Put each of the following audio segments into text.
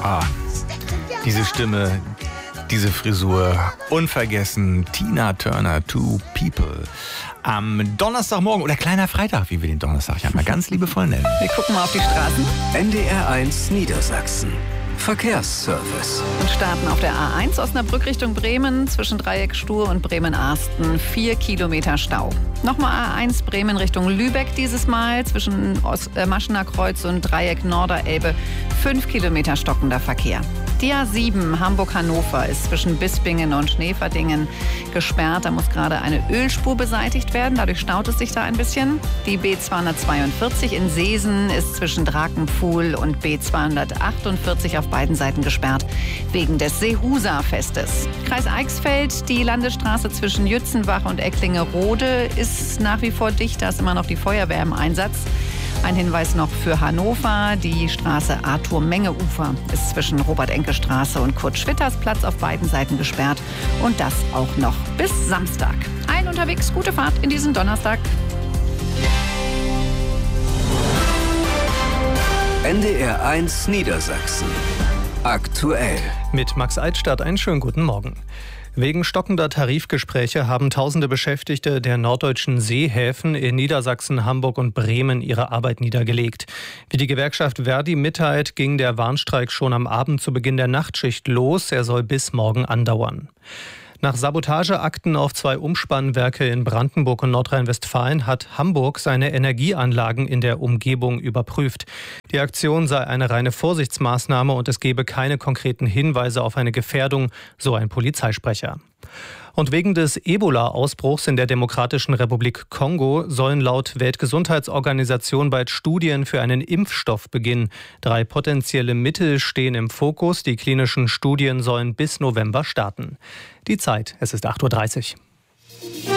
Ah, diese Stimme, diese Frisur. Unvergessen, Tina Turner, Two People. Am Donnerstagmorgen oder kleiner Freitag, wie wir den Donnerstag ja mal ganz liebevoll nennen. Wir gucken mal auf die Straßen. NDR1 Niedersachsen. Verkehrsservice. Und starten auf der A1 Osnabrück Richtung Bremen zwischen Dreieck Stur und Bremen-Arsten. 4 Kilometer Stau. Nochmal A1 Bremen Richtung Lübeck dieses Mal zwischen Maschener Kreuz und Dreieck Norderelbe. 5 Kilometer stockender Verkehr. Die A7 Hamburg-Hannover ist zwischen Bispingen und Schneeverdingen gesperrt. Da muss gerade eine Ölspur beseitigt werden. Dadurch staut es sich da ein bisschen. Die B242 in Seesen ist zwischen Drakenpfuhl und B248 auf beiden Seiten gesperrt wegen des Seehusa-Festes. Kreis Eichsfeld, die Landesstraße zwischen Jützenbach und Ecklingerode ist nach wie vor dicht. Da ist immer noch die Feuerwehr im Einsatz. Ein Hinweis noch für Hannover. Die Straße Arthur-Menge-Ufer ist zwischen Robert-Enke-Straße und Kurt-Schwitters-Platz auf beiden Seiten gesperrt. Und das auch noch bis Samstag. Allen unterwegs gute Fahrt in diesen Donnerstag. NDR1 Niedersachsen. Aktuell. Mit Max Altstadt einen schönen guten Morgen. Wegen stockender Tarifgespräche haben tausende Beschäftigte der norddeutschen Seehäfen in Niedersachsen, Hamburg und Bremen ihre Arbeit niedergelegt. Wie die Gewerkschaft Verdi mitteilt, ging der Warnstreik schon am Abend zu Beginn der Nachtschicht los. Er soll bis morgen andauern. Nach Sabotageakten auf 2 Umspannwerke in Brandenburg und Nordrhein-Westfalen hat Hamburg seine Energieanlagen in der Umgebung überprüft. Die Aktion sei eine reine Vorsichtsmaßnahme und es gebe keine konkreten Hinweise auf eine Gefährdung, so ein Polizeisprecher. Und wegen des Ebola-Ausbruchs in der Demokratischen Republik Kongo sollen laut Weltgesundheitsorganisation bald Studien für einen Impfstoff beginnen. 3 potenzielle Mittel stehen im Fokus. Die klinischen Studien sollen bis November starten. Die Zeit, es ist 8.30 Uhr.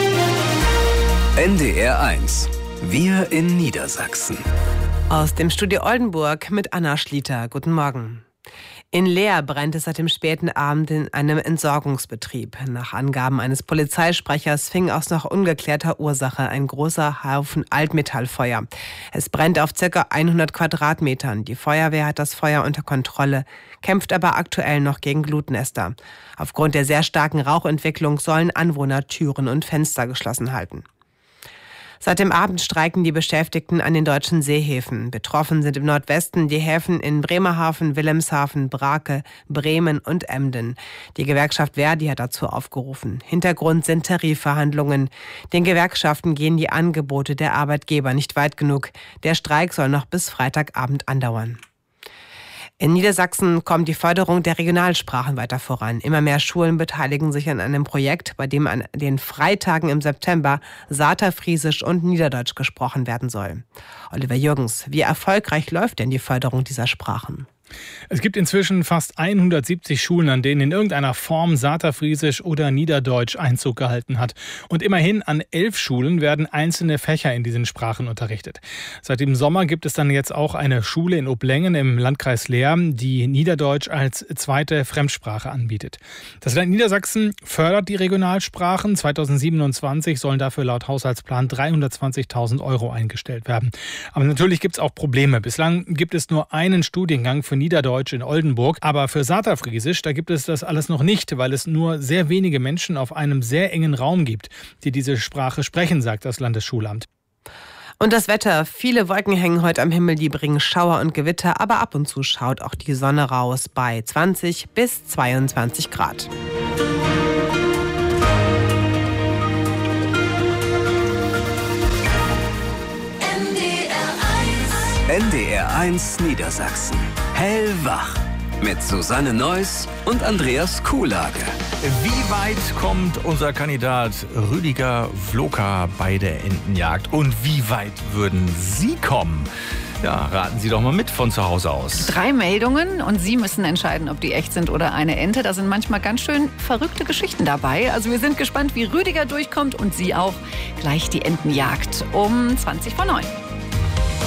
NDR1. Wir in Niedersachsen. Aus dem Studio Oldenburg mit Anna Schlitter. Guten Morgen. In Leer brennt es seit dem späten Abend in einem Entsorgungsbetrieb. Nach Angaben eines Polizeisprechers fing aus noch ungeklärter Ursache ein großer Haufen Altmetallfeuer. Es brennt auf ca. 100 Quadratmetern. Die Feuerwehr hat das Feuer unter Kontrolle, kämpft aber aktuell noch gegen Glutnester. Aufgrund der sehr starken Rauchentwicklung sollen Anwohner Türen und Fenster geschlossen halten. Seit dem Abend streiken die Beschäftigten an den deutschen Seehäfen. Betroffen sind im Nordwesten die Häfen in Bremerhaven, Wilhelmshaven, Brake, Bremen und Emden. Die Gewerkschaft Verdi hat dazu aufgerufen. Hintergrund sind Tarifverhandlungen. Den Gewerkschaften gehen die Angebote der Arbeitgeber nicht weit genug. Der Streik soll noch bis Freitagabend andauern. In Niedersachsen kommt die Förderung der Regionalsprachen weiter voran. Immer mehr Schulen beteiligen sich an einem Projekt, bei dem an den Freitagen im September Saterfriesisch und Niederdeutsch gesprochen werden soll. Oliver Jürgens, wie erfolgreich läuft denn die Förderung dieser Sprachen? Es gibt inzwischen fast 170 Schulen, an denen in irgendeiner Form Saterfriesisch oder Niederdeutsch Einzug gehalten hat. Und immerhin an 11 Schulen werden einzelne Fächer in diesen Sprachen unterrichtet. Seit dem Sommer gibt es dann jetzt auch eine Schule in Oblängen im Landkreis Leer, die Niederdeutsch als zweite Fremdsprache anbietet. Das Land Niedersachsen fördert die Regionalsprachen. 2027 sollen dafür laut Haushaltsplan 320.000 € eingestellt werden. Aber natürlich gibt es auch Probleme. Bislang gibt es nur einen Studiengang für Niederdeutsch in Oldenburg, aber für Saterfriesisch, da gibt es das alles noch nicht, weil es nur sehr wenige Menschen auf einem sehr engen Raum gibt, die diese Sprache sprechen, sagt das Landesschulamt. Und das Wetter, viele Wolken hängen heute am Himmel, die bringen Schauer und Gewitter, aber ab und zu schaut auch die Sonne raus bei 20 bis 22 Grad. NDR1 Niedersachsen. Hellwach. Mit Susanne Neuss und Andreas Kuhlage. Wie weit kommt unser Kandidat Rüdiger Vloka bei der Entenjagd? Und wie weit würden Sie kommen? Ja, raten Sie doch mal mit von zu Hause aus. 3 Meldungen und Sie müssen entscheiden, ob die echt sind oder eine Ente. Da sind manchmal ganz schön verrückte Geschichten dabei. Also wir sind gespannt, wie Rüdiger durchkommt und Sie auch. Gleich die Entenjagd um 20 vor 9.